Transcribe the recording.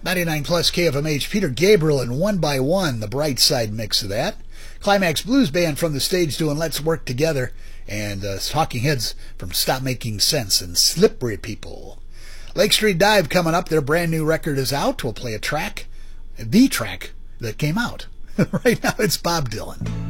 99 plus KFMH, Peter Gabriel and One by One, the bright side mix of that. Climax Blues Band from the stage doing Let's Work Together. And Talking Heads from Stop Making Sense and Slippery People. Lake Street Dive coming up. Their brand new record is out. We'll play a track, the track that came out. Right now it's Bob Dylan.